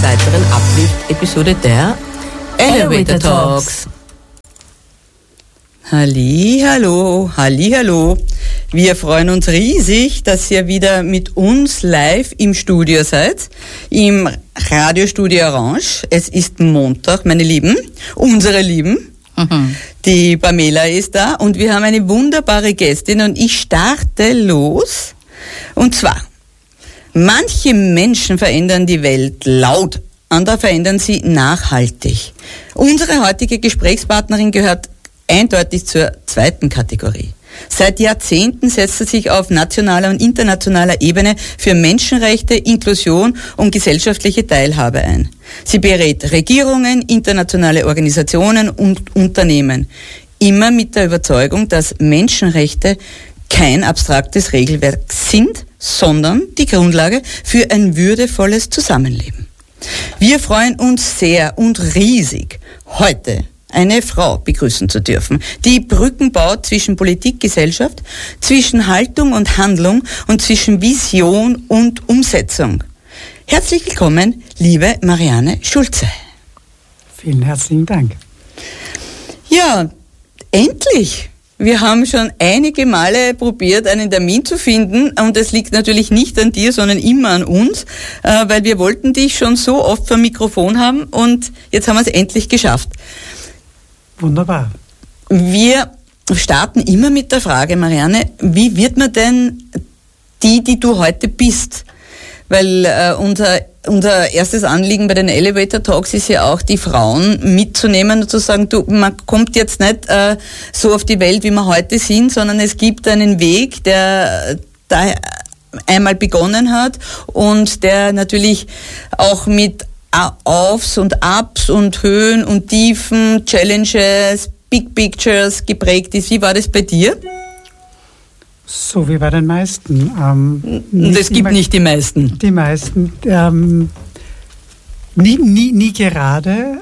weiteren Uplift-Episode der Elevator Talks. Hallihallo. Wir freuen uns riesig, dass ihr wieder mit uns live im Studio seid, im Radiostudio Orange. Es ist Montag, meine Lieben, unsere Lieben. Die Pamela ist da und wir haben eine wunderbare Gästin und ich starte los. Und zwar, manche Menschen verändern die Welt laut, andere verändern sie nachhaltig. Unsere heutige Gesprächspartnerin gehört eindeutig zur zweiten Kategorie. Seit Jahrzehnten setzt sie sich auf nationaler und internationaler Ebene für Menschenrechte, Inklusion und gesellschaftliche Teilhabe ein. Sie berät Regierungen, internationale Organisationen und Unternehmen. Immer mit der Überzeugung, dass Menschenrechte kein abstraktes Regelwerk sind, sondern die Grundlage für ein würdevolles Zusammenleben. Wir freuen uns sehr und riesig, heute eine Frau begrüßen zu dürfen, die Brücken baut zwischen Politik, Gesellschaft, zwischen Haltung und Handlung und zwischen Vision und Umsetzung. Herzlich willkommen, liebe Marianne Schulze. Vielen herzlichen Dank. Ja, endlich! Wir haben schon einige Male probiert, einen Termin zu finden und es liegt natürlich nicht an dir, sondern immer an uns, weil wir wollten dich schon so oft vor dem Mikrofon haben und jetzt haben wir es endlich geschafft. Wunderbar. Wir starten immer mit der Frage, Marianne, wie wird man denn die du heute bist? Weil unser erstes Anliegen bei den Elevator Talks ist ja auch, die Frauen mitzunehmen und zu sagen, man kommt jetzt nicht so auf die Welt, wie wir heute sind, sondern es gibt einen Weg, der da einmal begonnen hat und der natürlich auch mit Aufs und Ups und Höhen und Tiefen, Challenges, Big Pictures geprägt ist. Wie war das bei dir? So wie bei den meisten. Und es gibt nicht die meisten. Die meisten. Nie gerade.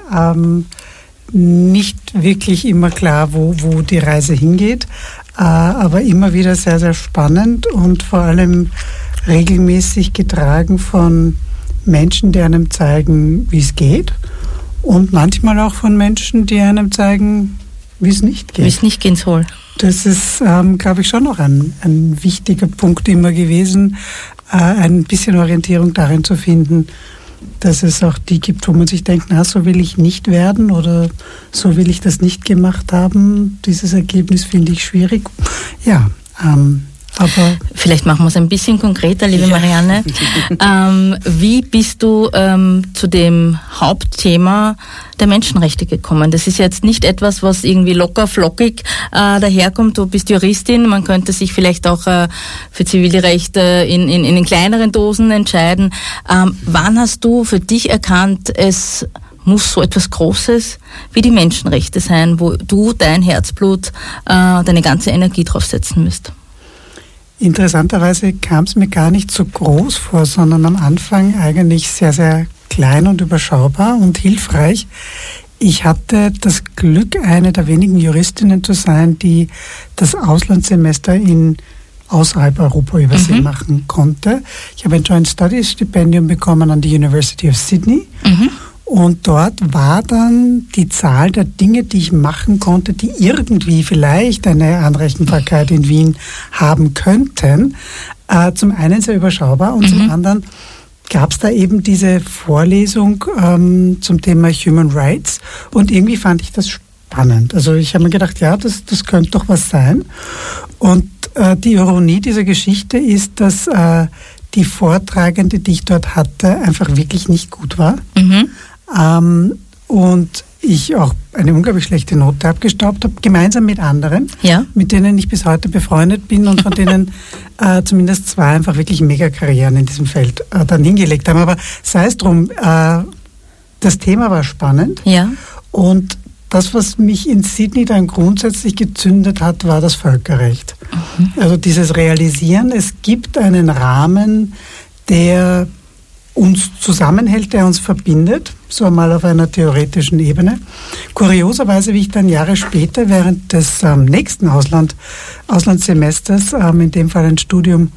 Nicht wirklich immer klar, wo die Reise hingeht. Aber immer wieder sehr, sehr spannend und vor allem regelmäßig getragen von Menschen, die einem zeigen, wie es geht. Und manchmal auch von Menschen, die einem zeigen, wie es nicht geht. Wie es nicht gehen soll. Das ist, glaube ich, schon noch ein wichtiger Punkt immer gewesen, ein bisschen Orientierung darin zu finden, dass es auch die gibt, wo man sich denkt, na, so will ich nicht werden oder so will ich das nicht gemacht haben. Dieses Ergebnis finde ich schwierig. Ja, aber vielleicht machen wir es ein bisschen konkreter, liebe Marianne. Wie bist du zu dem Hauptthema der Menschenrechte gekommen? Das ist jetzt nicht etwas, was irgendwie locker, flockig daherkommt. Du bist Juristin, man könnte sich vielleicht auch für Zivilrecht in kleineren Dosen entscheiden. Wann hast du für dich erkannt, es muss so etwas Großes wie die Menschenrechte sein, wo du dein Herzblut, deine ganze Energie draufsetzen müsst? Interessanterweise kam es mir gar nicht so groß vor, sondern am Anfang eigentlich sehr, sehr klein und überschaubar und hilfreich. Ich hatte das Glück, eine der wenigen Juristinnen zu sein, die das Auslandssemester außerhalb Europa übersee machen konnte. Ich habe ein Joint Studies Stipendium bekommen an die University of Sydney. Und dort war dann die Zahl der Dinge, die ich machen konnte, die irgendwie vielleicht eine Anrechenbarkeit in Wien haben könnten, zum einen sehr überschaubar und zum anderen gab es da eben diese Vorlesung zum Thema Human Rights und irgendwie fand ich das spannend. Also ich habe mir gedacht, ja, das könnte doch was sein. Und die Ironie dieser Geschichte ist, dass die Vortragende, die ich dort hatte, einfach wirklich nicht gut war. Und ich auch eine unglaublich schlechte Note abgestaubt habe, gemeinsam mit anderen, mit denen ich bis heute befreundet bin und von denen zumindest zwei einfach wirklich Megakarrieren in diesem Feld dann hingelegt haben. Aber sei es drum, das Thema war spannend und das, was mich in Sydney dann grundsätzlich gezündet hat, war das Völkerrecht. Also dieses Realisieren, es gibt einen Rahmen, der uns zusammenhält, der uns verbindet, so einmal auf einer theoretischen Ebene. Kurioserweise, wie ich dann Jahre später während des nächsten Auslandssemesters, in dem Fall ein Studium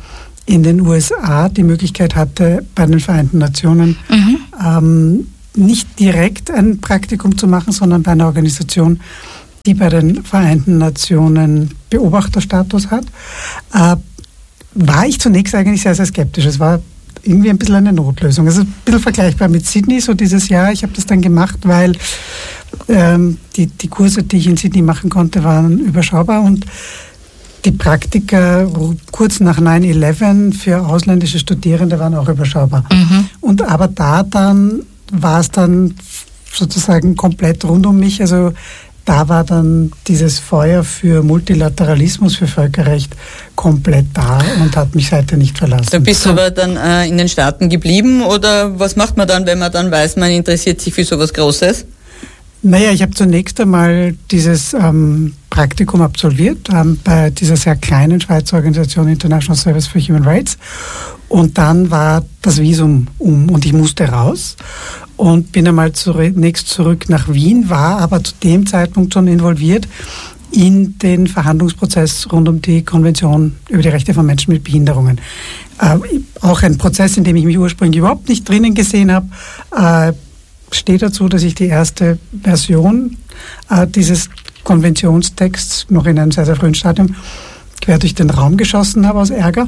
in den USA die Möglichkeit hatte, bei den Vereinten Nationen nicht direkt ein Praktikum zu machen, sondern bei einer Organisation, die bei den Vereinten Nationen Beobachterstatus hat, war ich zunächst eigentlich sehr, sehr skeptisch. Es war irgendwie ein bisschen eine Notlösung. Es ist ein bisschen vergleichbar mit Sydney, so dieses Jahr. Ich habe das dann gemacht, weil die Kurse, die ich in Sydney machen konnte, waren überschaubar und die Praktika kurz nach 9/11 für ausländische Studierende waren auch überschaubar. Und aber dann war es dann sozusagen komplett rund um mich. Also da war dann dieses Feuer für Multilateralismus, für Völkerrecht komplett da und hat mich seitdem nicht verlassen. Da bist du aber dann in den Staaten geblieben oder was macht man dann, wenn man dann weiß, man interessiert sich für sowas Großes? Naja, ich habe zunächst einmal dieses Praktikum absolviert bei dieser sehr kleinen Schweizer Organisation International Service for Human Rights und dann war das Visum und ich musste raus und bin einmal zunächst zurück nach Wien, war aber zu dem Zeitpunkt schon involviert in den Verhandlungsprozess rund um die Konvention über die Rechte von Menschen mit Behinderungen. Auch ein Prozess, in dem ich mich ursprünglich überhaupt nicht drinnen gesehen habe, steht dazu, dass ich die erste Version dieses Konventionstexts noch in einem sehr, sehr frühen Stadium quer durch den Raum geschossen habe aus Ärger.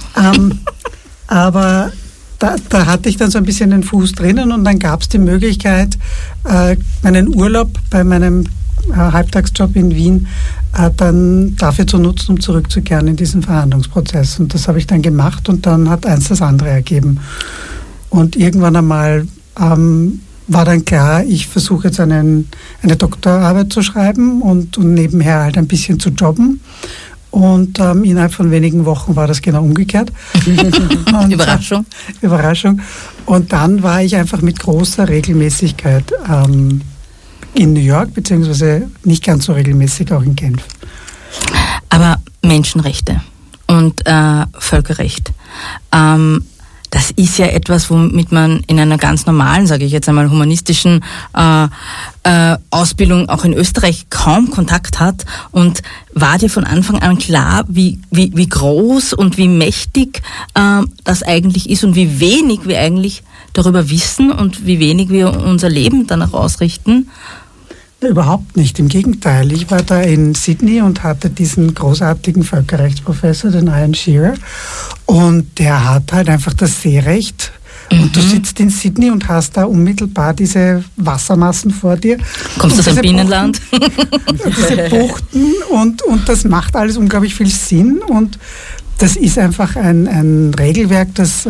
Aber da hatte ich dann so ein bisschen den Fuß drinnen und dann gab es die Möglichkeit, meinen Urlaub bei meinem Halbtagsjob in Wien dann dafür zu nutzen, um zurückzukehren in diesen Verhandlungsprozess. Und das habe ich dann gemacht und dann hat eins das andere ergeben. Und irgendwann einmal war dann klar, ich versuche jetzt eine Doktorarbeit zu schreiben und nebenher halt ein bisschen zu jobben. Und innerhalb von wenigen Wochen war das genau umgekehrt. Und, Überraschung. Überraschung. Und dann war ich einfach mit großer Regelmäßigkeit in New York, beziehungsweise nicht ganz so regelmäßig auch in Genf. Aber Menschenrechte und Völkerrecht, das ist ja etwas, womit man in einer ganz normalen, sage ich jetzt einmal, humanistischen Ausbildung auch in Österreich kaum Kontakt hat. Und war dir von Anfang an klar, wie groß und wie mächtig das eigentlich ist und wie wenig wir eigentlich darüber wissen und wie wenig wir unser Leben danach ausrichten? Überhaupt nicht, im Gegenteil. Ich war da in Sydney und hatte diesen großartigen Völkerrechtsprofessor, den Ian Shearer, und der hat halt einfach das Seerecht. Und du sitzt in Sydney und hast da unmittelbar diese Wassermassen vor dir. Kommst du aus dem Binnenland? Diese Buchten und das macht alles unglaublich viel Sinn und das ist einfach ein Regelwerk, das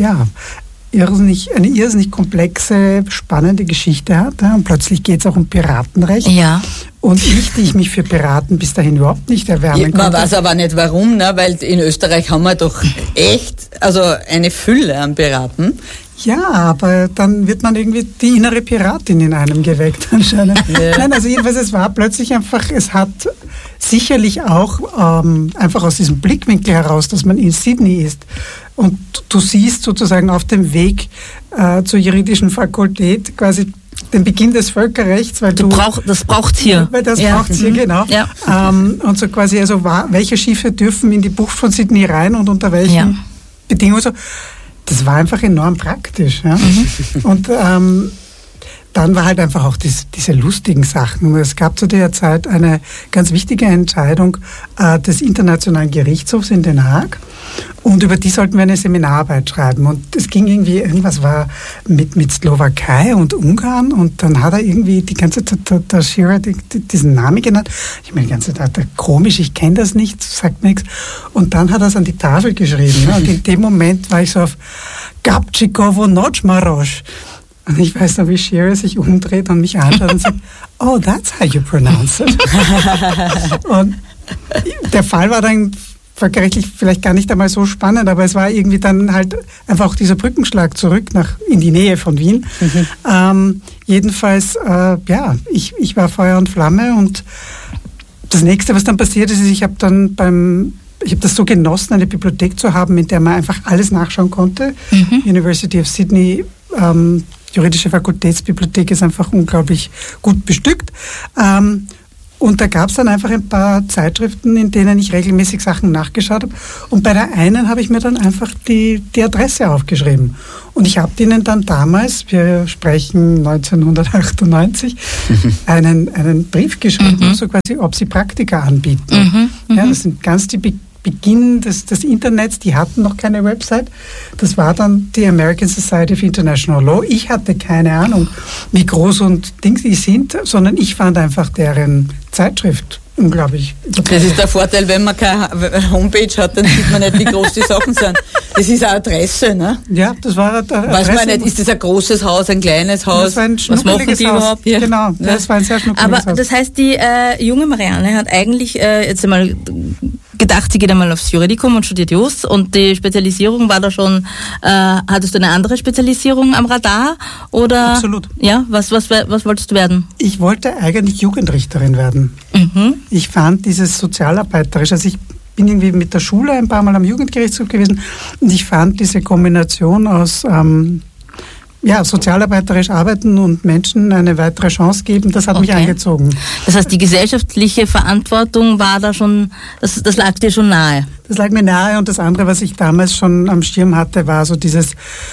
eine irrsinnig komplexe, spannende Geschichte hat. Ja, und plötzlich geht es auch um Piratenrecht. Ja. Und die ich mich für Piraten bis dahin überhaupt nicht erwärmen konnte. Man weiß aber nicht warum, ne? Weil in Österreich haben wir doch echt eine Fülle an Piraten. Ja, aber dann wird man irgendwie die innere Piratin in einem geweckt anscheinend. Ja. Nein, also jedenfalls, es war plötzlich einfach, es hat sicherlich auch einfach aus diesem Blickwinkel heraus, dass man in Sydney ist und du siehst sozusagen auf dem Weg zur juridischen Fakultät quasi den Beginn des Völkerrechts, weil das braucht's hier. Weil das braucht's hier, genau. Ja. Und so quasi, also welche Schiffe dürfen in die Bucht von Sydney rein und unter welchen Bedingungen so. Das war einfach enorm praktisch. Ja? Und dann war halt einfach auch diese lustigen Sachen. Es gab zu der Zeit eine ganz wichtige Entscheidung des Internationalen Gerichtshofs in Den Haag. Und über die sollten wir eine Seminararbeit schreiben. Und es ging irgendwie, irgendwas war mit Slowakei und Ungarn. Und dann hat er irgendwie die ganze Zeit, der Shearer, diesen Namen genannt. Ich meine, die ganze Zeit, komisch, ich kenne das nicht, sagt mir nichts. Und dann hat er es an die Tafel geschrieben. Ja. Und in dem Moment war ich so auf Gabčíkovo Nočmaroš. Und ich weiß noch, wie Shearer sich umdreht und mich anschaut und sagt, oh, that's how you pronounce it. Und der Fall war dann völkerrechtlich vielleicht gar nicht einmal so spannend, aber es war irgendwie dann halt einfach auch dieser Brückenschlag zurück in die Nähe von Wien. Jedenfalls, ich war Feuer und Flamme und das nächste, was dann passiert ist, ich habe das so genossen, eine Bibliothek zu haben, in der man einfach alles nachschauen konnte. University of Sydney, juridische Fakultätsbibliothek ist einfach unglaublich gut bestückt. Und da gab es dann einfach ein paar Zeitschriften, in denen ich regelmäßig Sachen nachgeschaut habe. Und bei der einen habe ich mir dann einfach die Adresse aufgeschrieben. Und ich habe denen dann damals, wir sprechen 1998, einen Brief geschrieben, so quasi, ob sie Praktika anbieten. Ja, das sind ganz die Beginn des Internets, die hatten noch keine Website. Das war dann die American Society of International Law. Ich hatte keine Ahnung, wie groß und Dings die sind, sondern ich fand einfach deren Zeitschrift unglaublich. Das ist der Vorteil, wenn man keine Homepage hat, dann sieht man nicht, wie groß die Sachen sind. Das ist eine Adresse, ne? Ja, das war eine Adresse. Weiß man nicht, ist das ein großes Haus, ein kleines Haus? Das war ein schnuckeliges Haus. Ja. Genau, das war ein sehr schnuckeliges Haus. Aber das heißt, die junge Marianne hat eigentlich jetzt einmal gedacht, sie geht einmal aufs Juridikum und studiert Jus, und die Spezialisierung war da schon, hattest du eine andere Spezialisierung am Radar? Oder? Absolut. Ja, was wolltest du werden? Ich wollte eigentlich Jugendrichterin werden. Ich fand dieses sozialarbeiterische, also ich bin irgendwie mit der Schule ein paar Mal am Jugendgerichtshof gewesen, und ich fand diese Kombination aus sozialarbeiterisch arbeiten und Menschen eine weitere Chance geben, das hat mich angezogen. Das heißt, die gesellschaftliche Verantwortung war da schon, das lag dir schon nahe? Das lag mir nahe, und das andere, was ich damals schon am Schirm hatte, war so dieses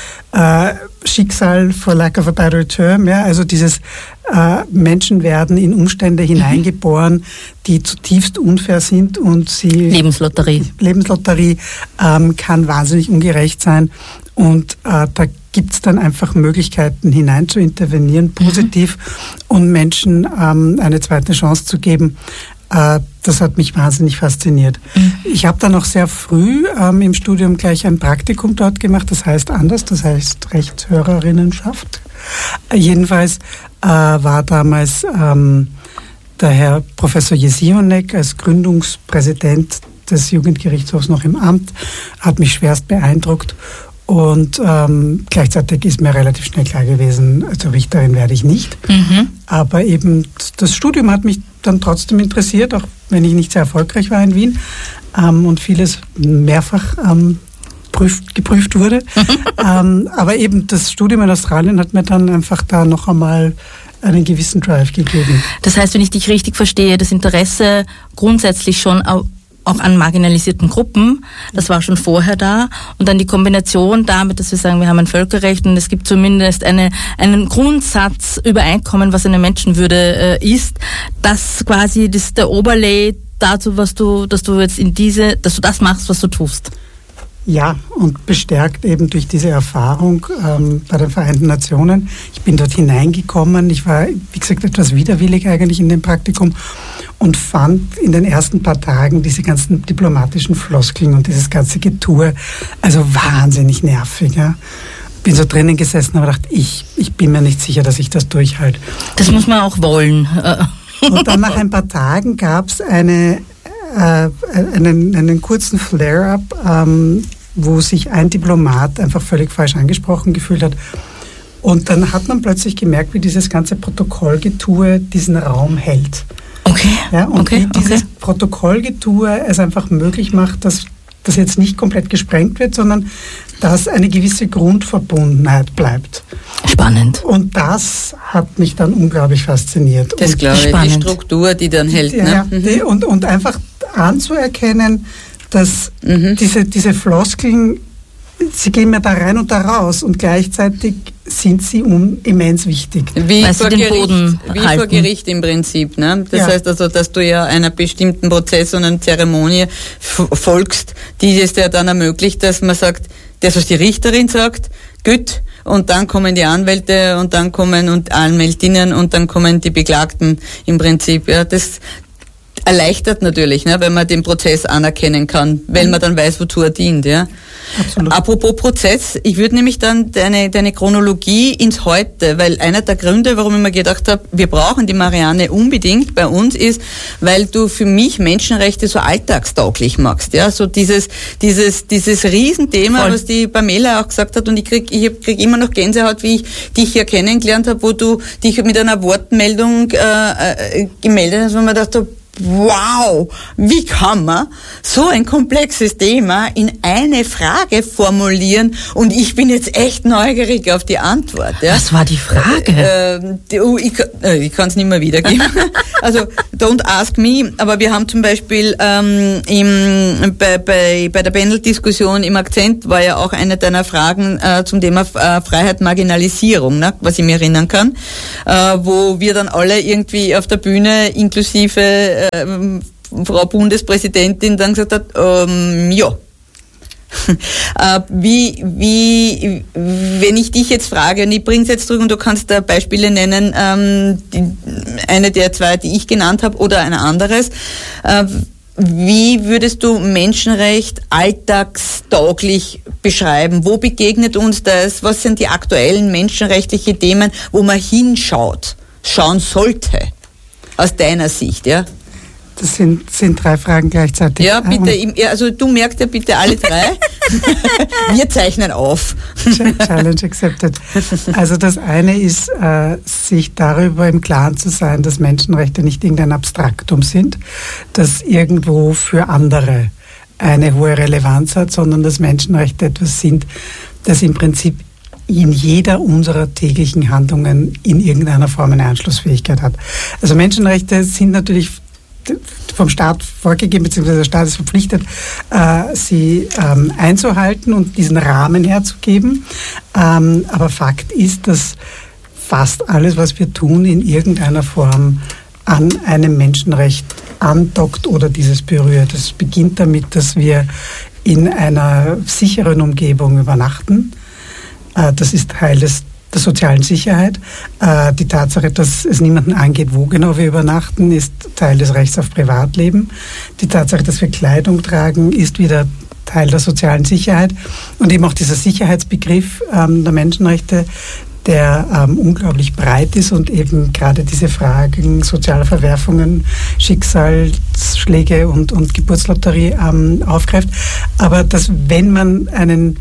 Schicksal, for lack of a better term, ja, also dieses Menschen werden in Umstände hineingeboren, die zutiefst unfair sind, und Lebenslotterie kann wahnsinnig ungerecht sein, und da gibt es dann einfach Möglichkeiten hinein zu intervenieren, positiv, und Menschen eine zweite Chance zu geben. Das hat mich wahnsinnig fasziniert. Ich habe dann auch sehr früh im Studium gleich ein Praktikum dort gemacht, das heißt anders, das heißt Rechtshörerinnenschaft. Jedenfalls war damals der Herr Professor Jesionek als Gründungspräsident des Jugendgerichtshofs noch im Amt, hat mich schwerst beeindruckt. Und gleichzeitig ist mir relativ schnell klar gewesen, also Richterin werde ich nicht. Aber eben das Studium hat mich dann trotzdem interessiert, auch wenn ich nicht sehr erfolgreich war in Wien und vieles mehrfach geprüft wurde. Aber eben das Studium in Australien hat mir dann einfach da noch einmal einen gewissen Drive gegeben. Das heißt, wenn ich dich richtig verstehe, das Interesse grundsätzlich schon auch an marginalisierten Gruppen, das war schon vorher da, und dann die Kombination damit, dass wir sagen, wir haben ein Völkerrecht und es gibt zumindest einen Grundsatzübereinkommen, was eine Menschenwürde ist, das quasi das ist der Overlay dazu, dass du das machst, was du tust. Ja, und bestärkt eben durch diese Erfahrung bei den Vereinten Nationen. Ich bin dort hineingekommen, ich war, wie gesagt, etwas widerwillig eigentlich in dem Praktikum, und fand in den ersten paar Tagen diese ganzen diplomatischen Floskeln und dieses ganze Getue also wahnsinnig nervig. Ja. Bin so drinnen gesessen und habe gedacht, ich bin mir nicht sicher, dass ich das durchhalte. Das muss man auch wollen. Und dann nach ein paar Tagen gab es einen kurzen Flare-up, wo sich ein Diplomat einfach völlig falsch angesprochen gefühlt hat. Und dann hat man plötzlich gemerkt, wie dieses ganze Protokollgetue diesen Raum hält. Okay. Ja, und wie dieses Protokollgetue es einfach möglich macht, dass das jetzt nicht komplett gesprengt wird, sondern dass eine gewisse Grundverbundenheit bleibt. Spannend. Und das hat mich dann unglaublich fasziniert. Das glaube ich, die Struktur, die dann hält. Ja, ne? Und einfach anzuerkennen, dass diese Floskeln, sie gehen mir da rein und da raus, und gleichzeitig sind sie immens wichtig. Wie vor Gericht im Prinzip. Ne? Das heißt also, dass du ja einer bestimmten Prozess und einer Zeremonie folgst, die es dir dann ermöglicht, dass man sagt, das, was die Richterin sagt, gut, und dann kommen die Anwälte und dann kommen und Anwältinnen und dann kommen die Beklagten im Prinzip. Ja, das erleichtert natürlich, ne, wenn man den Prozess anerkennen kann, weil man dann weiß, wozu er dient. Ja. Absolut. Apropos Prozess, ich würde nämlich dann deine Chronologie ins Heute, weil einer der Gründe, warum ich mir gedacht habe, wir brauchen die Marianne unbedingt bei uns, ist, weil du für mich Menschenrechte so alltagstauglich machst. Ja, so dieses Riesenthema, voll, was die Pamela auch gesagt hat, und ich krieg immer noch Gänsehaut, wie ich dich hier kennengelernt habe, wo du dich mit einer Wortmeldung gemeldet hast, wo man dachte, wow, wie kann man so ein komplexes Thema in eine Frage formulieren, und ich bin jetzt echt neugierig auf die Antwort. Ja? Was war die Frage? Ich kann es nicht mehr wiedergeben. Also don't ask me, aber wir haben zum Beispiel bei der Panel-Diskussion im Akzent war ja auch eine deiner Fragen zum Thema Freiheit, Marginalisierung, ne, was ich mir erinnern kann, wo wir dann alle irgendwie auf der Bühne inklusive Frau Bundespräsidentin dann gesagt hat, ja. Wenn ich dich jetzt frage, und ich bringe es jetzt zurück und du kannst da Beispiele nennen, eine der zwei, die ich genannt habe, oder ein anderes, wie würdest du Menschenrecht alltagstauglich beschreiben? Wo begegnet uns das? Was sind die aktuellen menschenrechtlichen Themen, wo man schauen sollte, aus deiner Sicht, ja? Das sind 3 Fragen gleichzeitig. Ja, bitte. Also du merkst ja bitte alle 3. Wir zeichnen auf. Challenge accepted. Also das eine ist, sich darüber im Klaren zu sein, dass Menschenrechte nicht irgendein Abstraktum sind, das irgendwo für andere eine hohe Relevanz hat, sondern dass Menschenrechte etwas sind, das im Prinzip in jeder unserer täglichen Handlungen in irgendeiner Form eine Anschlussfähigkeit hat. Also Menschenrechte sind natürlich vom Staat vorgegeben, beziehungsweise der Staat ist verpflichtet, sie einzuhalten und diesen Rahmen herzugeben. Aber Fakt ist, dass fast alles, was wir tun, in irgendeiner Form an einem Menschenrecht andockt oder dieses berührt. Es beginnt damit, dass wir in einer sicheren Umgebung übernachten. Das ist Teil der sozialen Sicherheit. Die Tatsache, dass es niemanden angeht, wo genau wir übernachten, ist Teil des Rechts auf Privatleben. Die Tatsache, dass wir Kleidung tragen, ist wieder Teil der sozialen Sicherheit. Und eben auch dieser Sicherheitsbegriff der Menschenrechte, der unglaublich breit ist und eben gerade diese Fragen sozialer Verwerfungen, Schicksalsschläge und Geburtslotterie aufgreift. Aber dass, wenn man einen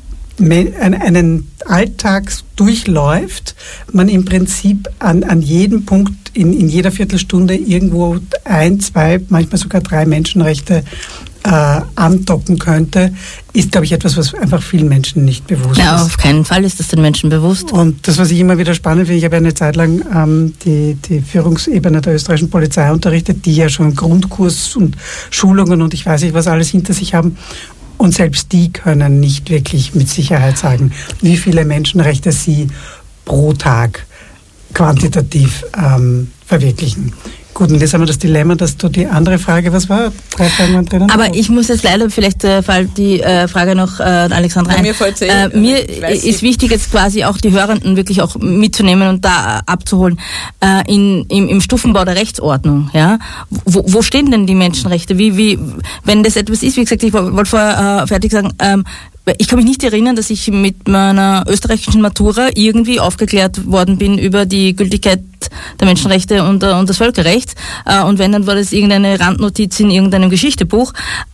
Alltag durchläuft, man im Prinzip an jedem Punkt in jeder Viertelstunde irgendwo 1, 2, manchmal sogar 3 Menschenrechte andocken könnte, ist, glaube ich, etwas, was einfach vielen Menschen nicht bewusst ist. Auf keinen Fall ist das den Menschen bewusst. Und das, was ich immer wieder spannend finde, ich habe eine Zeit lang die Führungsebene der österreichischen Polizei unterrichtet, die ja schon Grundkurs und Schulungen und ich weiß nicht, was alles hinter sich haben. Und selbst die können nicht wirklich mit Sicherheit sagen, wie viele Menschenrechte sie pro Tag quantitativ verwirklichen. Gut, und jetzt haben wir das Dilemma, dass du die andere Frage, was war? 3 Fragen waren drinnen? Aber ich muss jetzt leider, vielleicht fällt die Frage noch Alexandra ein. Mir ist wichtig, jetzt quasi auch die Hörenden wirklich auch mitzunehmen und da abzuholen. Im Stufenbau der Rechtsordnung, ja, wo stehen denn die Menschenrechte? Wie, wenn das etwas ist, wie gesagt, ich wollte vorher fertig sagen, ich kann mich nicht erinnern, dass ich mit meiner österreichischen Matura irgendwie aufgeklärt worden bin über die Gültigkeit der Menschenrechte und des Völkerrechts. Und wenn, dann war das irgendeine Randnotiz in irgendeinem Geschichtebuch.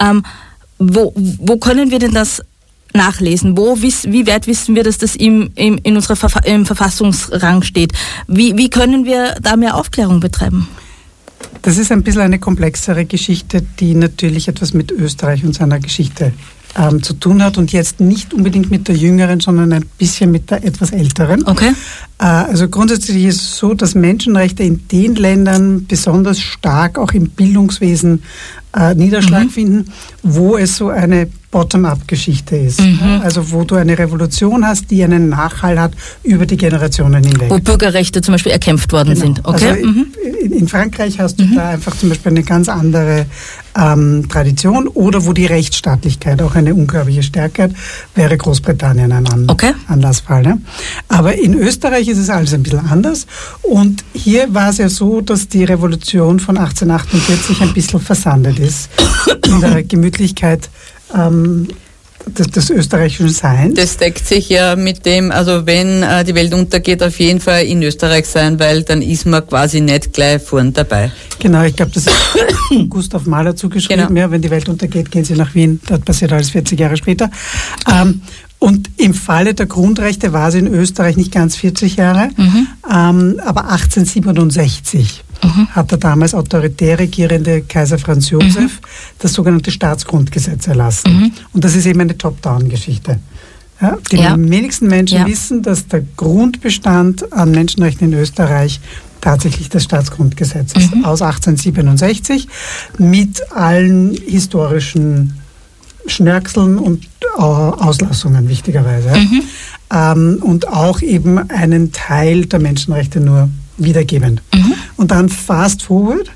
Wo können wir denn das nachlesen? Wie weit wissen wir, dass das im Verfassungsrang steht? Wie können wir da mehr Aufklärung betreiben? Das ist ein bisschen eine komplexere Geschichte, die natürlich etwas mit Österreich und seiner Geschichte zu tun hat und jetzt nicht unbedingt mit der jüngeren, sondern ein bisschen mit der etwas älteren. Okay. Also grundsätzlich ist es so, dass Menschenrechte in den Ländern besonders stark auch im Bildungswesen Niederschlag finden, wo es so eine Bottom-up-Geschichte ist. Also wo du eine Revolution hast, die einen Nachhall hat über die Generationen hinweg. Wo Bürgerrechte zum Beispiel erkämpft worden sind. Okay. Also in Frankreich hast du da einfach zum Beispiel eine ganz andere Tradition oder wo die Rechtsstaatlichkeit auch eine unglaubliche Stärke hat, wäre Großbritannien ein Anlassfall. Ne? Aber in Österreich ist es alles ein bisschen anders und hier war es ja so, dass die Revolution von 1848 ein bisschen versandet ist in der Gemütlichkeit des österreichischen Seins. Das deckt sich ja mit dem, also wenn die Welt untergeht, auf jeden Fall in Österreich sein, weil dann ist man quasi nicht gleich vorn dabei. Genau, ich glaube, das ist Gustav Mahler zugeschrieben. Genau. Ja, wenn die Welt untergeht, gehen Sie nach Wien. Das passiert alles 40 Jahre später. Und im Falle der Grundrechte war es in Österreich nicht ganz 40 Jahre, aber 1867 hat der damals autoritär regierende Kaiser Franz Josef das sogenannte Staatsgrundgesetz erlassen. Und das ist eben eine Top-Down-Geschichte. Ja, die wenigsten Menschen wissen, dass der Grundbestand an Menschenrechten in Österreich tatsächlich des Staatsgrundgesetzes aus 1867 mit allen historischen Schnörkeln und Auslassungen, wichtigerweise. Und auch eben einen Teil der Menschenrechte nur wiedergebend. Und dann fast forward,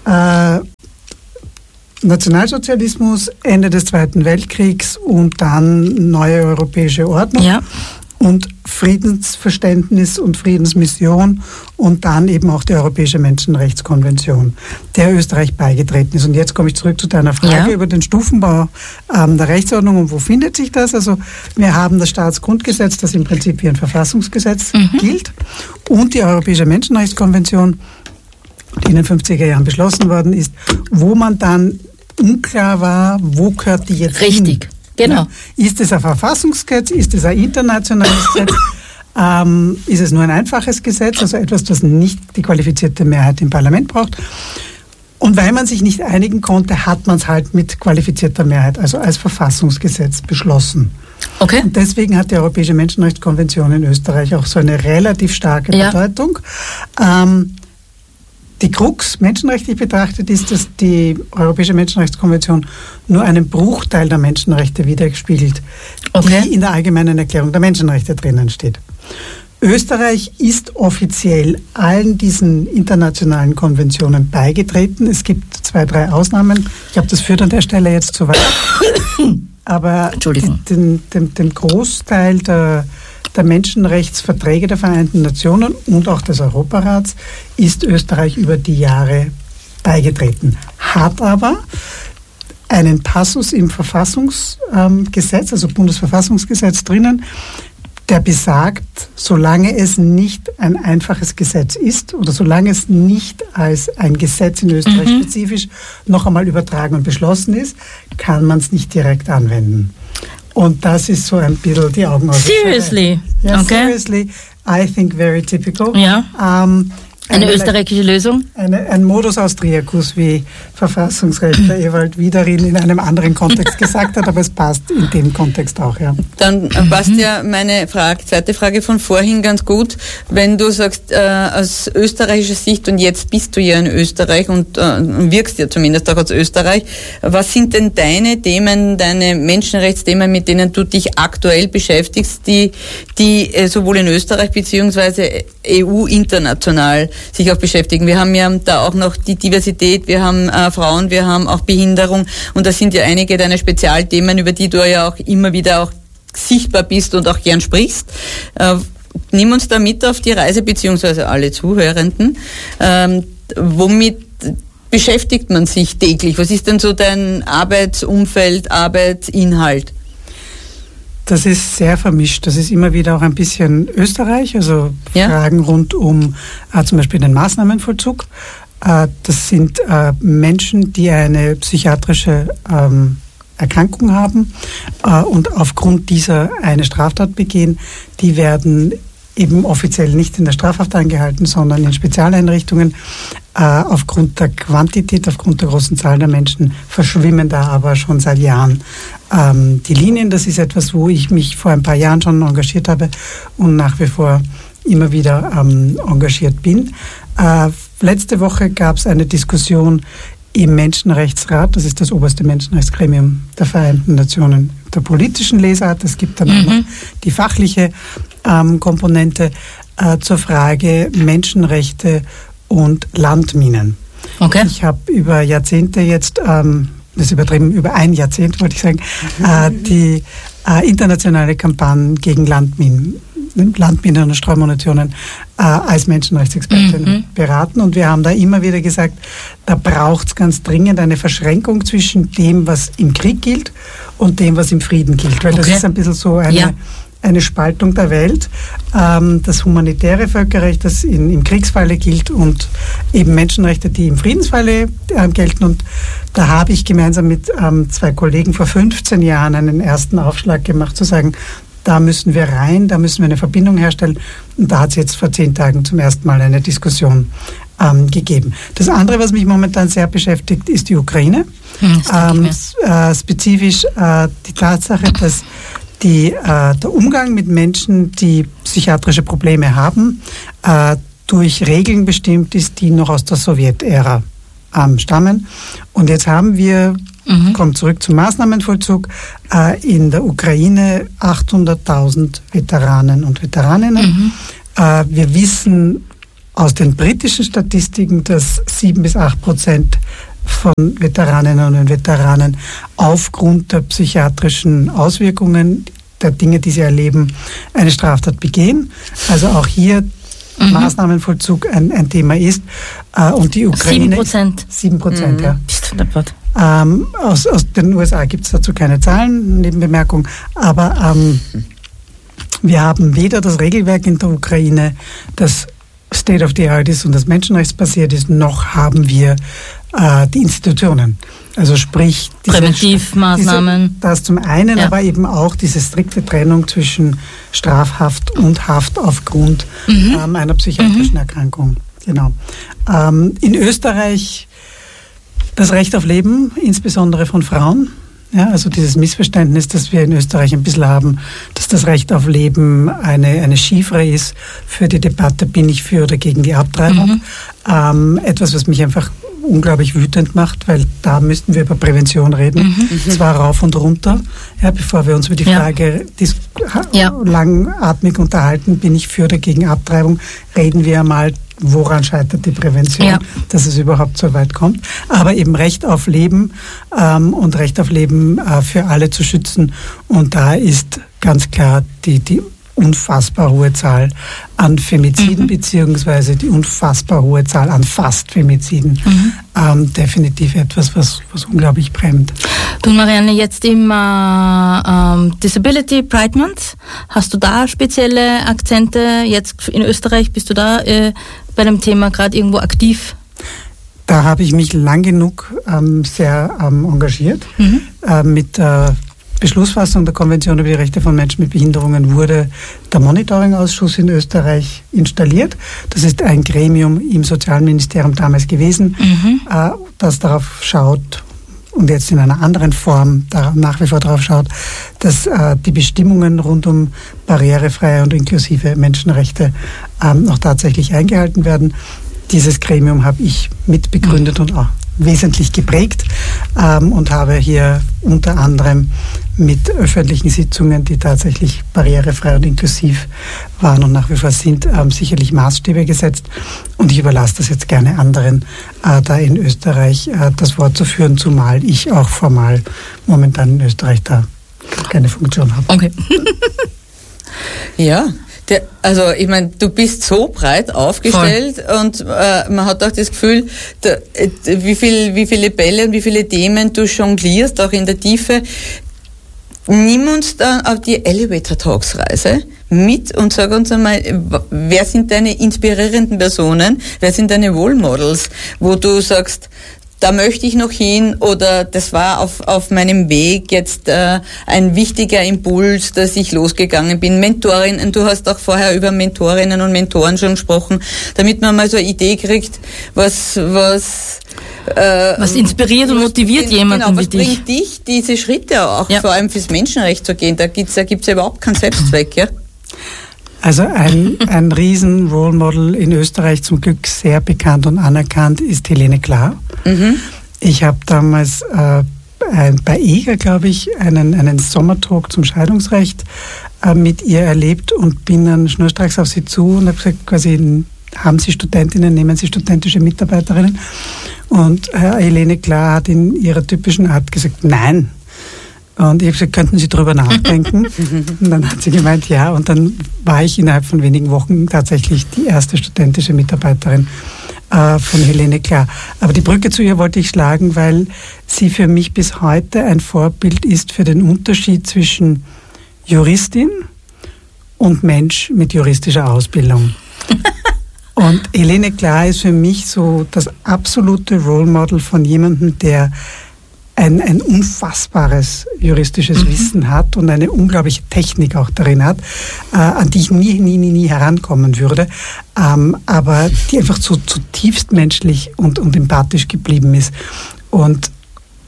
Nationalsozialismus, Ende des Zweiten Weltkriegs und dann neue europäische Ordnung. Ja. Und Friedensverständnis und Friedensmission und dann eben auch die Europäische Menschenrechtskonvention, der Österreich beigetreten ist. Und jetzt komme ich zurück zu deiner Frage über den Stufenbau der Rechtsordnung und wo findet sich das? Also wir haben das Staatsgrundgesetz, das im Prinzip wie ein Verfassungsgesetz gilt, und die Europäische Menschenrechtskonvention, die in den 50er Jahren beschlossen worden ist, wo man dann unklar war, wo gehört die jetzt hin? Genau. Ist es ein Verfassungsgesetz? Ist es ein internationales Gesetz? Ist es nur ein einfaches Gesetz, also etwas, das nicht die qualifizierte Mehrheit im Parlament braucht? Und weil man sich nicht einigen konnte, hat man es halt mit qualifizierter Mehrheit, also als Verfassungsgesetz beschlossen. Okay. Und deswegen hat die Europäische Menschenrechtskonvention in Österreich auch so eine relativ starke Bedeutung. Die Krux, menschenrechtlich betrachtet, ist, dass die Europäische Menschenrechtskonvention nur einen Bruchteil der Menschenrechte widerspiegelt, die in der Allgemeinen Erklärung der Menschenrechte drinnen steht. Österreich ist offiziell allen diesen internationalen Konventionen beigetreten. Es gibt 2, 3 Ausnahmen. Ich glaube, das führt an der Stelle jetzt zu weit. Aber den Großteil der Menschenrechtsverträge der Vereinten Nationen und auch des Europarats ist Österreich über die Jahre beigetreten. Hat aber einen Passus im Verfassungsgesetz, also Bundesverfassungsgesetz drinnen, der besagt, solange es nicht ein einfaches Gesetz ist oder solange es nicht als ein Gesetz in Österreich spezifisch noch einmal übertragen und beschlossen ist, kann man es nicht direkt anwenden. Und das ist so ein bisschen die Augen aus. Seriously? Ja, seriously. I think very typical. Ja. Eine österreichische Lösung? Ein Modus Austriacus, wie Verfassungsrechtler Ewald Wiederin in einem anderen Kontext gesagt hat, aber es passt in dem Kontext auch, ja. Dann passt ja meine zweite Frage von vorhin ganz gut, wenn du sagst, aus österreichischer Sicht, und jetzt bist du ja in Österreich und wirkst ja zumindest auch aus Österreich, was sind denn deine Themen, deine Menschenrechtsthemen, mit denen du dich aktuell beschäftigst, die sowohl in Österreich beziehungsweise EU international sich auch beschäftigen? Wir haben ja da auch noch die Diversität, wir haben Frauen, wir haben auch Behinderung, und das sind ja einige deiner Spezialthemen, über die du ja auch immer wieder auch sichtbar bist und auch gern sprichst. Nimm uns da mit auf die Reise, beziehungsweise alle Zuhörenden. Womit beschäftigt man sich täglich? Was ist denn so dein Arbeitsumfeld, Arbeitsinhalt? Das ist sehr vermischt. Das ist immer wieder auch ein bisschen Österreich, also Fragen rund um zum Beispiel den Maßnahmenvollzug. Das sind Menschen, die eine psychiatrische Erkrankung haben und aufgrund dieser eine Straftat begehen. Die werden eben offiziell nicht in der Strafhaft angehalten, sondern in Spezialeinrichtungen. Aufgrund der Quantität, aufgrund der großen Zahl der Menschen verschwimmen da aber schon seit Jahren die Linien. Das ist etwas, wo ich mich vor ein paar Jahren schon engagiert habe und nach wie vor immer wieder engagiert bin. Letzte Woche gab es eine Diskussion im Menschenrechtsrat, das ist das oberste Menschenrechtsgremium der Vereinten Nationen, der politischen Lesart. Es gibt dann auch noch die fachliche Komponente zur Frage Menschenrechte und Landminen. Okay. Ich habe über Jahrzehnte jetzt, das ist übertrieben, über ein Jahrzehnt wollte ich sagen, die internationale Kampagne gegen Landminen und Streumunitionen als Menschenrechtsexpertin beraten. Und wir haben da immer wieder gesagt, da braucht es ganz dringend eine Verschränkung zwischen dem, was im Krieg gilt und dem, was im Frieden gilt. Weil das ist ein bisschen so eine Spaltung der Welt. Das humanitäre Völkerrecht, das im Kriegsfalle gilt, und eben Menschenrechte, die im Friedensfalle gelten. Und da habe ich gemeinsam mit 2 Kollegen vor 15 Jahren einen ersten Aufschlag gemacht, zu sagen, da müssen wir rein, da müssen wir eine Verbindung herstellen. Und da hat es jetzt vor 10 Tagen zum ersten Mal eine Diskussion gegeben. Das andere, was mich momentan sehr beschäftigt, ist die Ukraine. Spezifisch die Tatsache, dass der Umgang mit Menschen, die psychiatrische Probleme haben, durch Regeln bestimmt ist, die noch aus der Sowjetära stammen. Und jetzt haben wir, kommt zurück zum Maßnahmenvollzug, in der Ukraine 800.000 Veteranen und Veteraninnen. Wir wissen aus den britischen Statistiken, dass 7-8% von Veteraninnen und Veteranen aufgrund der psychiatrischen Auswirkungen der Dinge, die sie erleben, eine Straftat begehen. Also auch hier Maßnahmenvollzug ein Thema ist. Und die Ukraine... 7%, ja. Bist du deppert. Aus den USA gibt es dazu keine Zahlen, Nebenbemerkung. Aber wir haben weder das Regelwerk in der Ukraine, das State of the Art ist und das menschenrechtsbasiert ist, noch haben wir die Institutionen. Also sprich Präventivmaßnahmen. Das zum einen, aber eben auch diese strikte Trennung zwischen Strafhaft und Haft aufgrund einer psychiatrischen Erkrankung. Genau. In Österreich das Recht auf Leben, insbesondere von Frauen. Ja, also dieses Missverständnis, das wir in Österreich ein bisschen haben, dass das Recht auf Leben eine Chiffre ist für die Debatte, bin ich für oder gegen die Abtreibung. Etwas, was mich einfach unglaublich wütend macht, weil da müssten wir über Prävention reden, zwar rauf und runter, bevor wir uns über die Frage langatmig unterhalten, bin ich für oder gegen Abtreibung, reden wir einmal, woran scheitert die Prävention, dass es überhaupt so weit kommt. Aber eben Recht auf Leben und Recht auf Leben für alle zu schützen. Und da ist ganz klar die unfassbar hohe Zahl an Femiziden beziehungsweise die unfassbar hohe Zahl an Fast-Femiziden definitiv etwas, was unglaublich brennt. Du, Marianne, jetzt im Disability Pride Month, hast du da spezielle Akzente? Jetzt in Österreich, bist du da bei dem Thema gerade irgendwo aktiv? Da habe ich mich lang genug sehr engagiert. Mit Beschlussfassung der Konvention über die Rechte von Menschen mit Behinderungen wurde der Monitoring-Ausschuss in Österreich installiert. Das ist ein Gremium im Sozialministerium damals gewesen, das darauf schaut und jetzt in einer anderen Form nach wie vor darauf schaut, dass die Bestimmungen rund um barrierefreie und inklusive Menschenrechte auch tatsächlich eingehalten werden. Dieses Gremium habe ich mitbegründet und auch wesentlich geprägt und habe hier unter anderem mit öffentlichen Sitzungen, die tatsächlich barrierefrei und inklusiv waren und nach wie vor sind, sicherlich Maßstäbe gesetzt. Und ich überlasse das jetzt gerne anderen, da in Österreich das Wort zu führen, zumal ich auch formal momentan in Österreich da keine Funktion habe. Okay. Ja. Also ich meine, du bist so breit aufgestellt und man hat auch das Gefühl, wie viele Bälle und wie viele Themen du jonglierst, auch in der Tiefe. Nimm uns dann auf die Elevator Talks Reise mit und sag uns einmal, wer sind deine inspirierenden Personen, wer sind deine Role Models, wo du sagst, da möchte ich noch hin oder das war auf meinem Weg jetzt ein wichtiger Impuls, dass ich losgegangen bin. Mentorin, du hast auch vorher über Mentorinnen und Mentoren schon gesprochen, damit man mal so eine Idee kriegt, was inspiriert und motiviert jemanden wie dich. Was bringt dich diese Schritte auch, vor allem fürs Menschenrecht zu gehen? Da gibt's ja überhaupt keinen Selbstzweck, ja? Also ein riesen Role Model in Österreich, zum Glück sehr bekannt und anerkannt, ist Helene Klar. Ich habe damals bei EGA, glaube ich, einen Sommertalk zum Scheidungsrecht mit ihr erlebt und bin dann schnurstracks auf sie zu und habe gesagt, quasi, haben Sie Studentinnen, nehmen Sie studentische Mitarbeiterinnen? Und Helene Klar hat in ihrer typischen Art gesagt, nein. Und ich habe gesagt, könnten Sie drüber nachdenken? Und dann hat sie gemeint, ja. Und dann war ich innerhalb von wenigen Wochen tatsächlich die erste studentische Mitarbeiterin von Helene Klar. Aber die Brücke zu ihr wollte ich schlagen, weil sie für mich bis heute ein Vorbild ist für den Unterschied zwischen Juristin und Mensch mit juristischer Ausbildung. Und Helene Klar ist für mich so das absolute Role Model von jemandem, der ein unfassbares juristisches Wissen hat und eine unglaubliche Technik auch darin hat, an die ich nie herankommen würde, aber die einfach so zutiefst menschlich und empathisch geblieben ist. Und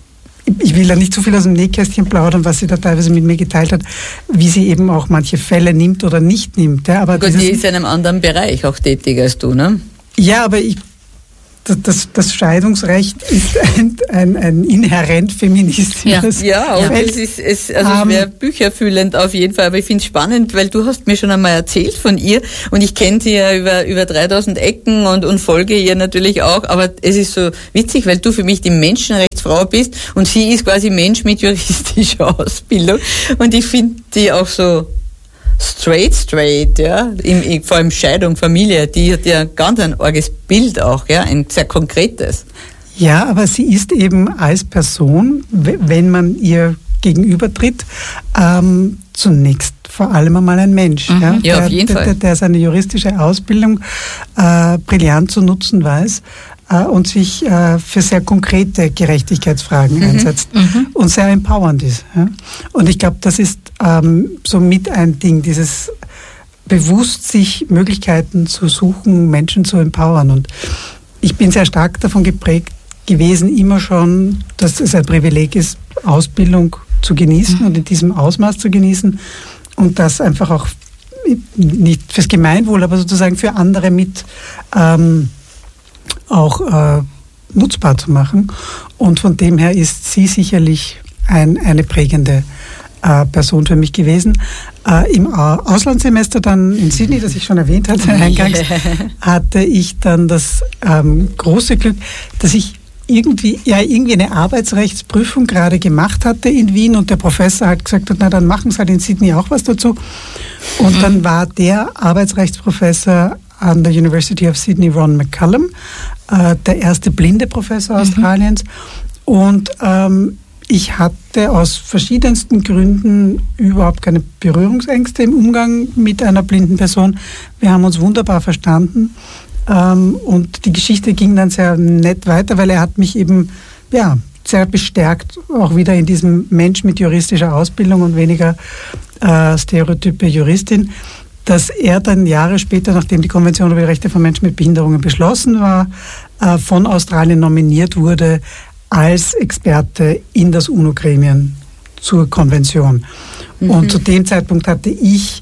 ich will da nicht zu viel aus dem Nähkästchen plaudern, was sie da teilweise mit mir geteilt hat, wie sie eben auch manche Fälle nimmt oder nicht nimmt. Ja, aber gut, die ist in einem anderen Bereich auch tätig als du, ne? Ja, aber das Scheidungsrecht ist ein inhärent feministisches. Ja, und es wäre bücherfüllend auf jeden Fall, aber ich finde es spannend, weil du hast mir schon einmal erzählt von ihr und ich kenne sie ja über 3000 Ecken und folge ihr natürlich auch, aber es ist so witzig, weil du für mich die Menschenrechtsfrau bist und sie ist quasi Mensch mit juristischer Ausbildung und ich finde die auch so straight, ja, vor allem Scheidung, Familie, die hat ja ganz ein arges Bild auch, ja, ein sehr konkretes. Ja, aber sie ist eben als Person, wenn man ihr gegenübertritt, zunächst vor allem einmal ein Mensch. Mhm. Ja, auf jeden Fall. Der seine juristische Ausbildung brillant zu nutzen weiß und sich für sehr konkrete Gerechtigkeitsfragen einsetzt und sehr empowernd ist. Ja? Und ich glaube, das ist somit ein Ding, dieses bewusst sich Möglichkeiten zu suchen, Menschen zu empowern. Und ich bin sehr stark davon geprägt gewesen, immer schon, dass es ein Privileg ist, Ausbildung zu genießen und in diesem Ausmaß zu genießen und das einfach auch nicht fürs Gemeinwohl, aber sozusagen für andere mit auch nutzbar zu machen. Und von dem her ist sie sicherlich eine prägende Person für mich gewesen. Im Auslandssemester dann in Sydney, das ich schon erwähnt hatte eingangs, hatte ich dann das große Glück, dass ich irgendwie eine Arbeitsrechtsprüfung gerade gemacht hatte in Wien und der Professor halt gesagt hat, na dann machen Sie halt in Sydney auch was dazu. Und dann war der Arbeitsrechtsprofessor an der University of Sydney, Ron McCallum, der erste blinde Professor Australiens. Und ich hatte aus verschiedensten Gründen überhaupt keine Berührungsängste im Umgang mit einer blinden Person. Wir haben uns wunderbar verstanden. Und die Geschichte ging dann sehr nett weiter, weil er hat mich eben sehr bestärkt, auch wieder in diesem Mensch mit juristischer Ausbildung und weniger stereotype Juristin, dass er dann Jahre später, nachdem die Konvention über die Rechte von Menschen mit Behinderungen beschlossen war, von Australien nominiert wurde als Experte in das UNO-Gremien zur Konvention. Und zu dem Zeitpunkt hatte ich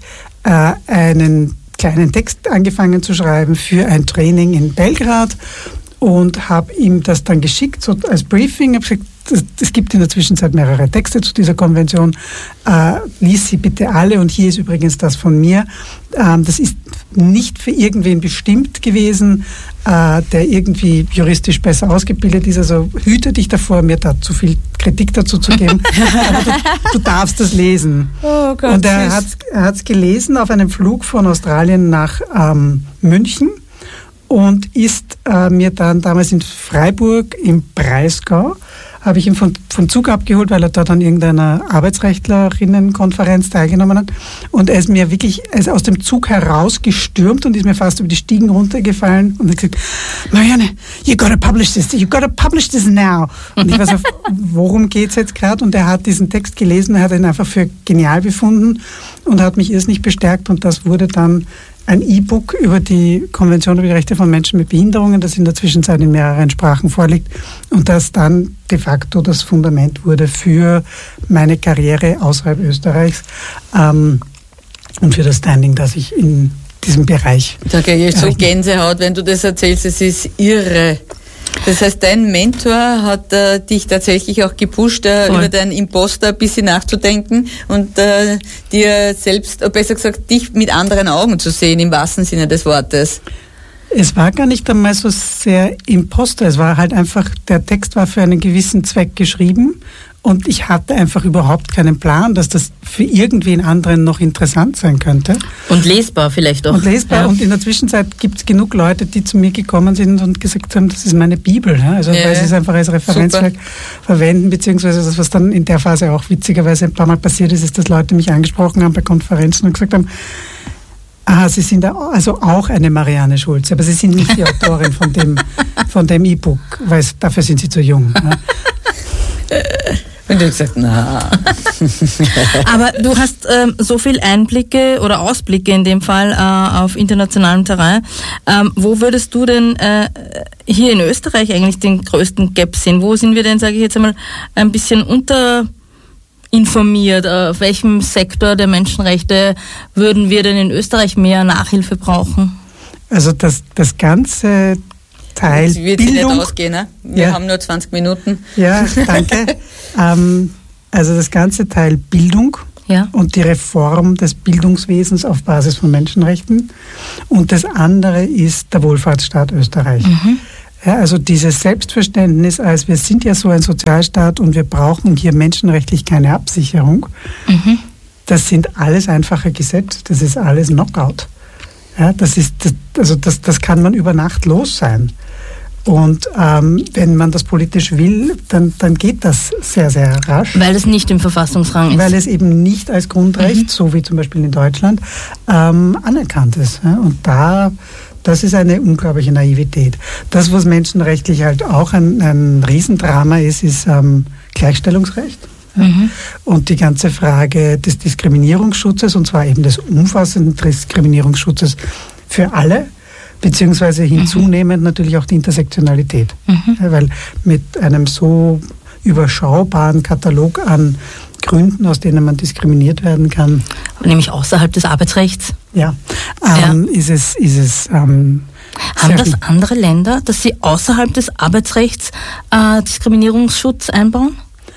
einen kleinen Text angefangen zu schreiben für ein Training in Belgrad und habe ihm das dann geschickt, so als Briefing. Ich habe gesagt, es gibt in der Zwischenzeit mehrere Texte zu dieser Konvention. Lies sie bitte alle und hier ist übrigens das von mir. Das ist nicht für irgendwen bestimmt gewesen, der irgendwie juristisch besser ausgebildet ist. Also hüte dich davor, mir da zu viel Kritik dazu zu geben. Aber du darfst das lesen. Oh Gott, und er hat es gelesen auf einem Flug von Australien nach München und ist mir dann damals in Freiburg im Breisgau, habe ich ihn vom Zug abgeholt, weil er dort an irgendeiner Arbeitsrechtlerinnenkonferenz teilgenommen hat. Und er ist mir wirklich aus dem Zug herausgestürmt und ist mir fast über die Stiegen runtergefallen und hat gesagt, Marianne, you gotta publish this now. Und ich war so, worum geht's jetzt gerade? Und er hat diesen Text gelesen, er hat ihn einfach für genial befunden und hat mich irrsinnig bestärkt und das wurde dann ein E-Book über die Konvention über die Rechte von Menschen mit Behinderungen, das in der Zwischenzeit in mehreren Sprachen vorliegt und das dann de facto das Fundament wurde für meine Karriere außerhalb Österreichs und für das Standing, das ich in diesem Bereich. Da kriege ich so Gänsehaut, wenn du das erzählst, es ist irre. Das heißt, dein Mentor hat dich tatsächlich auch gepusht, über deinen Imposter ein bisschen nachzudenken und dir selbst, besser gesagt, dich mit anderen Augen zu sehen, im wahrsten Sinne des Wortes. Es war gar nicht einmal so sehr Imposter, es war halt einfach, der Text war für einen gewissen Zweck geschrieben und ich hatte einfach überhaupt keinen Plan, dass das für irgendwen anderen noch interessant sein könnte. Und lesbar vielleicht auch. Und lesbar. Ja. Und in der Zwischenzeit gibt es genug Leute, die zu mir gekommen sind und gesagt haben, das ist meine Bibel. Ja? Also weil sie es einfach als Referenzwerk verwenden, beziehungsweise das, was dann in der Phase auch witzigerweise ein paar Mal passiert ist, dass Leute mich angesprochen haben bei Konferenzen und gesagt haben, Sie sind also auch eine Marianne Schulze, aber Sie sind nicht die Autorin von dem E-Book, weil dafür sind Sie zu jung. Ja? Und Und ich gesagt, na. Aber du hast so viel Einblicke oder Ausblicke in dem Fall auf internationalem Terrain. Wo würdest du denn hier in Österreich eigentlich den größten Gap sehen? Wo sind wir denn, sage ich jetzt einmal, ein bisschen unterinformiert? Auf welchem Sektor der Menschenrechte würden wir denn in Österreich mehr Nachhilfe brauchen? Also das ganze Teil das wird Bildung. Nicht ausgehen, ne? Wir haben nur 20 Minuten. Ja, danke. Also das ganze Teil Bildung und die Reform des Bildungswesens auf Basis von Menschenrechten. Und das andere ist der Wohlfahrtsstaat Österreich. Ja, also dieses Selbstverständnis, als wir sind ja so ein Sozialstaat und wir brauchen hier menschenrechtlich keine Absicherung. Das sind alles einfache Gesetze, das ist alles Knockout. Ja, das kann man über Nacht los sein. Und wenn man das politisch will, dann geht das sehr, sehr rasch. Weil es nicht im Verfassungsrang ist. Weil es eben nicht als Grundrecht, so wie zum Beispiel in Deutschland, anerkannt ist. Ja? Und das ist eine unglaubliche Naivität. Das, was menschenrechtlich halt auch ein Riesendrama ist Gleichstellungsrecht. Ja? Und die ganze Frage des Diskriminierungsschutzes, und zwar eben des umfassenden Diskriminierungsschutzes für alle, beziehungsweise hinzunehmend natürlich auch die Intersektionalität. Ja, weil mit einem so überschaubaren Katalog an Gründen, aus denen man diskriminiert werden kann. Nämlich außerhalb des Arbeitsrechts. Ja, ist es haben das andere Länder, dass sie außerhalb des Arbeitsrechts Diskriminierungsschutz einbauen?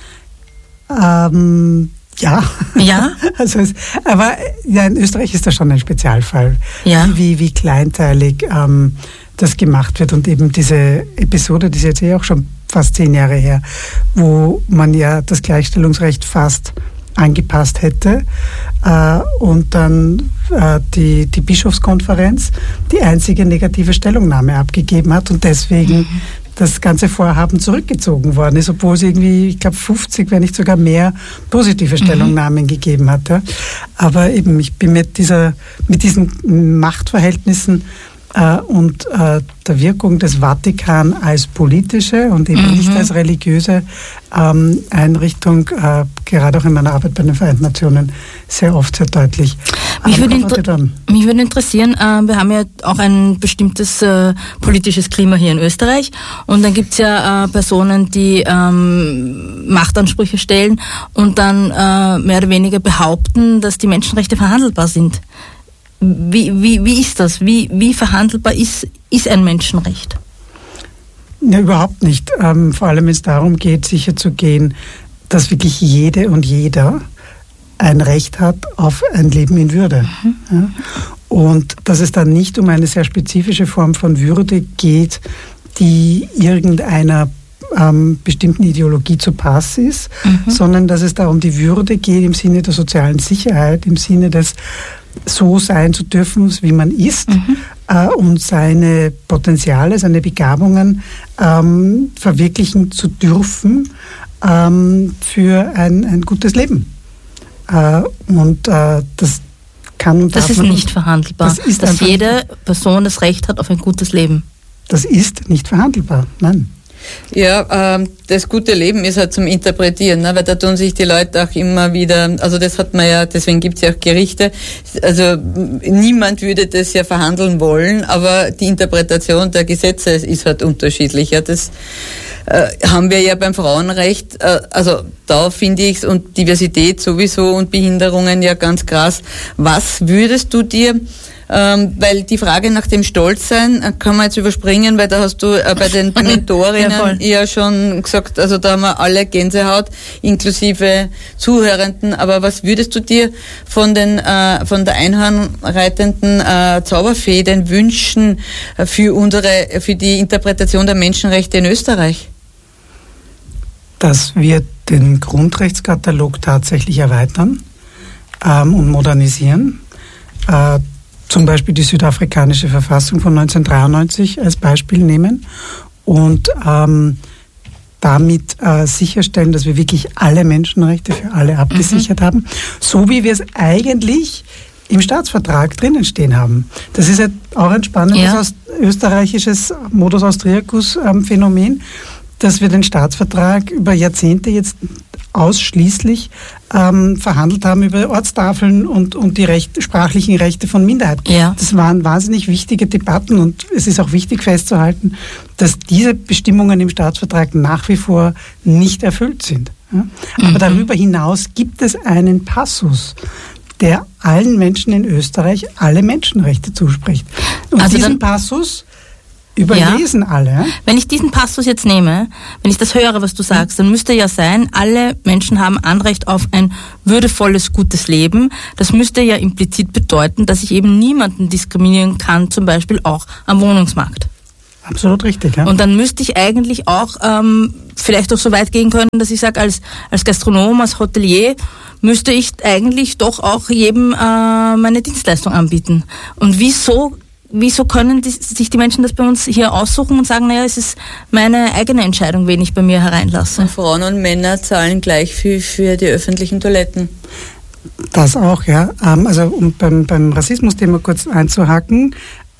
Ja. Also aber in Österreich ist das schon ein Spezialfall, wie kleinteilig das gemacht wird. Und eben diese Episode, die ist jetzt auch schon fast 10 Jahre her, wo man ja das Gleichstellungsrecht fast angepasst hätte und dann die Bischofskonferenz die einzige negative Stellungnahme abgegeben hat und deswegen das ganze Vorhaben zurückgezogen worden ist, obwohl es irgendwie, ich glaube 50, wenn nicht sogar mehr positive Stellungnahmen gegeben hat. Ja. Aber eben, ich bin mit diesen Machtverhältnissen und der Wirkung des Vatikan als politische und eben nicht als religiöse Einrichtung, gerade auch in meiner Arbeit bei den Vereinten Nationen, sehr oft, sehr deutlich. Mich würde interessieren, wir haben ja auch ein bestimmtes politisches Klima hier in Österreich und dann gibt es ja Personen, die Machtansprüche stellen und dann mehr oder weniger behaupten, dass die Menschenrechte verhandelbar sind. Wie ist das? Wie verhandelbar ist ein Menschenrecht? Ja, überhaupt nicht. Vor allem, wenn es darum geht, sicherzugehen, dass wirklich jede und jeder ein Recht hat auf ein Leben in Würde. Ja? Und dass es dann nicht um eine sehr spezifische Form von Würde geht, die irgendeiner bestimmten Ideologie zu Pass ist, sondern dass es da um die Würde geht im Sinne der sozialen Sicherheit, im Sinne des so sein zu dürfen, wie man ist und seine Potenziale, seine Begabungen verwirklichen zu dürfen für ein gutes Leben. Das kann und darf das ist man nicht verhandelbar, dass jede Person das Recht hat auf ein gutes Leben. Das ist nicht verhandelbar, nein. Ja, das gute Leben ist halt zum Interpretieren, ne? Weil da tun sich die Leute auch immer wieder, also das hat man ja, deswegen gibt es ja auch Gerichte, also niemand würde das ja verhandeln wollen, aber die Interpretation der Gesetze ist halt unterschiedlich. Ja, das haben wir ja beim Frauenrecht, also da finde ich es und Diversität sowieso und Behinderungen ja ganz krass. Was würdest du dir weil die Frage nach dem Stolzsein kann man jetzt überspringen, weil da hast du bei den Mentorinnen ja schon gesagt, also da haben wir alle Gänsehaut, inklusive Zuhörenden, aber was würdest du dir von der einhornreitenden Zauberfee denn wünschen für die Interpretation der Menschenrechte in Österreich? Dass wir den Grundrechtskatalog tatsächlich erweitern und modernisieren. Zum Beispiel die südafrikanische Verfassung von 1993 als Beispiel nehmen und damit sicherstellen, dass wir wirklich alle Menschenrechte für alle abgesichert haben, so wie wir es eigentlich im Staatsvertrag drinnen stehen haben. Das ist ja auch ein spannendes österreichisches Modus Austriacus Phänomen, dass wir den Staatsvertrag über Jahrzehnte jetzt ausschließlich verhandelt haben über Ortstafeln und die sprachlichen Rechte von Minderheiten. Ja. Das waren wahnsinnig wichtige Debatten und es ist auch wichtig festzuhalten, dass diese Bestimmungen im Staatsvertrag nach wie vor nicht erfüllt sind. Ja? Aber darüber hinaus gibt es einen Passus, der allen Menschen in Österreich alle Menschenrechte zuspricht. Und also diesen Passus überlesen alle. Ja? Wenn ich diesen Passus jetzt nehme, wenn ich das höre, was du sagst, dann müsste ja sein, alle Menschen haben Anrecht auf ein würdevolles, gutes Leben. Das müsste ja implizit bedeuten, dass ich eben niemanden diskriminieren kann, zum Beispiel auch am Wohnungsmarkt. Absolut richtig, ja. Und dann müsste ich eigentlich auch vielleicht auch so weit gehen können, dass ich sage, als Gastronom, als Hotelier, müsste ich eigentlich doch auch jedem meine Dienstleistung anbieten. Und wieso können sich die Menschen das bei uns hier aussuchen und sagen, naja, es ist meine eigene Entscheidung, wen ich bei mir hereinlasse? Und Frauen und Männer zahlen gleich viel für die öffentlichen Toiletten. Das auch, ja. Also um beim Rassismus-Thema kurz einzuhaken,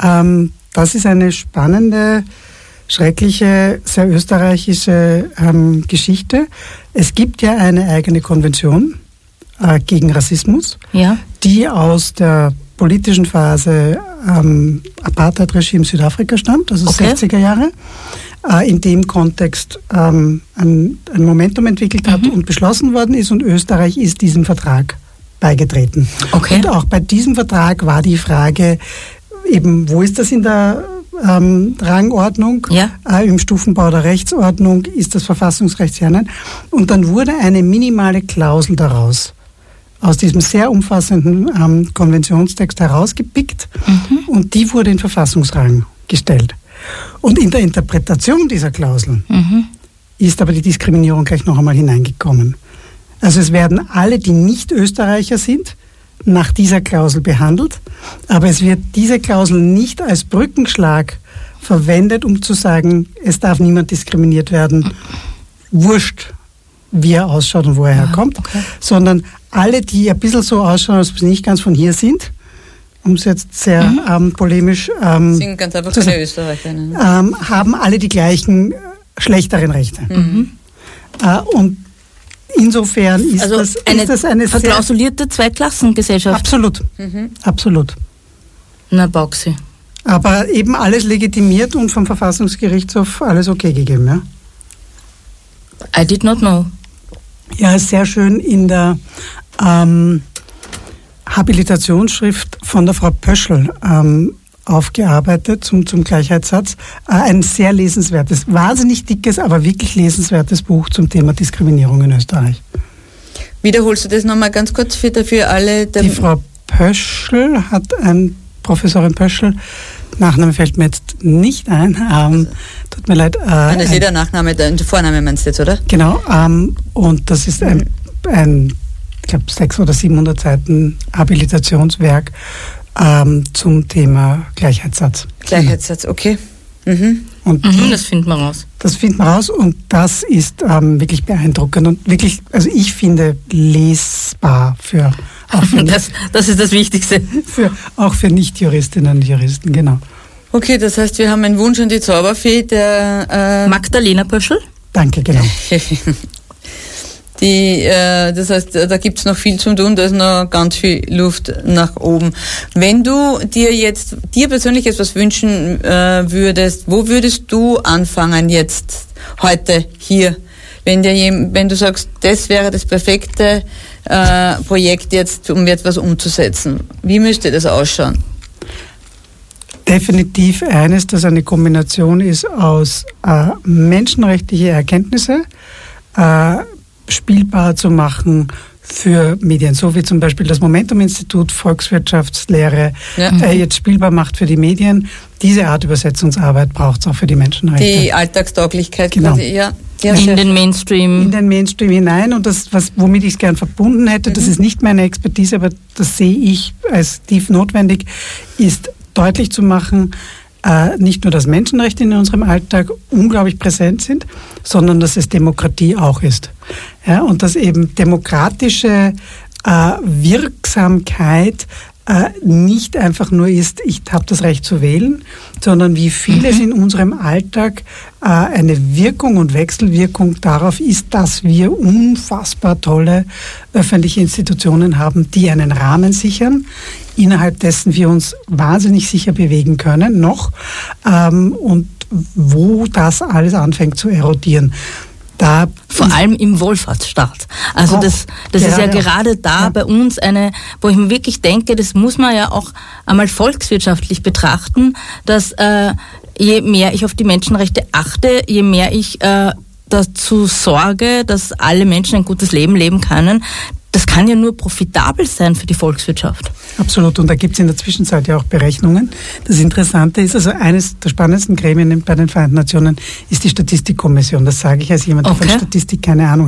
das ist eine spannende, schreckliche, sehr österreichische Geschichte. Es gibt ja eine eigene Konvention gegen Rassismus, ja, die aus der politischen Phase Apartheid-Regime Südafrika stammt, also 60er Jahre, in dem Kontext ein Momentum entwickelt hat und beschlossen worden ist, und Österreich ist diesem Vertrag beigetreten. Okay. Und auch bei diesem Vertrag war die Frage, eben, wo ist das in der Rangordnung, im Stufenbau der Rechtsordnung, ist das verfassungsrechtlich? Nein. Und dann wurde eine minimale Klausel daraus, aus diesem sehr umfassenden Konventionstext herausgepickt, und die wurde in Verfassungsrang gestellt. Und in der Interpretation dieser Klauseln ist aber die Diskriminierung gleich noch einmal hineingekommen. Also es werden alle, die nicht Österreicher sind, nach dieser Klausel behandelt, aber es wird diese Klausel nicht als Brückenschlag verwendet, um zu sagen, es darf niemand diskriminiert werden, wurscht, wie er ausschaut und wo er herkommt, sondern alle, die ein bisschen so ausschauen, als ob sie nicht ganz von hier sind, um es jetzt sehr polemisch sind ganz einfach keine Österreicherinnen. Haben alle die gleichen schlechtere Rechte. Und insofern ist das eine verklausulierte Zweiklassengesellschaft. Absolut. Absolut. Na, Bauxi. Aber eben alles legitimiert und vom Verfassungsgerichtshof alles okay gegeben, ja? I did not know. Ja, sehr schön in der Habilitationsschrift von der Frau Pöschl aufgearbeitet zum Gleichheitssatz. Ein sehr lesenswertes, wahnsinnig dickes, aber wirklich lesenswertes Buch zum Thema Diskriminierung in Österreich. Wiederholst du das nochmal ganz kurz für alle? Die Frau Pöschl Professorin Pöschl, Nachname fällt mir jetzt nicht ein, tut mir leid. Das ist der Nachname, der Vorname meinst du jetzt, oder? Genau, und das ist ein ich glaube, 600 oder 700 Seiten Habilitationswerk zum Thema Gleichheitssatz. Gleichheitssatz, okay. Und das finden wir raus. Das finden wir raus, und das ist wirklich beeindruckend und wirklich, also ich finde, lesbar für das ist das Wichtigste. Auch für Nicht-Juristinnen und Juristen, genau. Okay, das heißt, wir haben einen Wunsch an die Zauberfee, der Magdalena Pöschl. Danke, genau. Das heißt, da gibt es noch viel zu tun, da ist noch ganz viel Luft nach oben. Wenn du dir persönlich etwas wünschen würdest, wo würdest du anfangen jetzt, heute, hier? Wenn du sagst, das wäre das perfekte Projekt jetzt, um etwas umzusetzen, wie müsste das ausschauen? Definitiv eines, das eine Kombination ist aus menschenrechtliche Erkenntnisse, spielbar zu machen für Medien, so wie zum Beispiel das Momentum-Institut Volkswirtschaftslehre jetzt spielbar macht für die Medien. Diese Art Übersetzungsarbeit braucht es auch für die Menschenrechte. Die Alltagstauglichkeit, genau. Quasi, in den Mainstream. In den Mainstream hinein, und das, womit ich es gern verbunden hätte, das ist nicht meine Expertise, aber das sehe ich als tief notwendig, ist deutlich zu machen, nicht nur, dass Menschenrechte in unserem Alltag unglaublich präsent sind, sondern dass es Demokratie auch ist. Ja, und dass eben demokratische Wirksamkeit nicht einfach nur ist, ich habe das Recht zu wählen, sondern wie vieles in unserem Alltag eine Wirkung und Wechselwirkung darauf ist, dass wir unfassbar tolle öffentliche Institutionen haben, die einen Rahmen sichern, innerhalb dessen wir uns wahnsinnig sicher bewegen können noch und wo das alles anfängt zu erodieren. Vor allem im Wohlfahrtsstaat. Also das ist ja gerade da bei uns wo ich mir wirklich denke, das muss man ja auch einmal volkswirtschaftlich betrachten, dass je mehr ich auf die Menschenrechte achte, je mehr ich dazu sorge, dass alle Menschen ein gutes Leben leben können, das kann ja nur profitabel sein für die Volkswirtschaft. Absolut. Und da gibt es in der Zwischenzeit ja auch Berechnungen. Das Interessante ist, also eines der spannendsten Gremien bei den Vereinten Nationen ist die Statistikkommission. Das sage ich als jemand, der von Statistik keine Ahnung